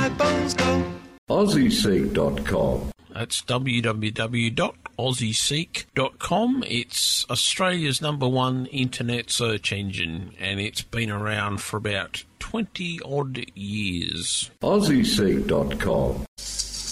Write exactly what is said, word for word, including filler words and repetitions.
my bones go. Aussie Seek dot com. That's w w w dot aussie seek dot com. It's Australia's number one internet search engine, and it's been around for about twenty odd years. Aussie Seek dot com.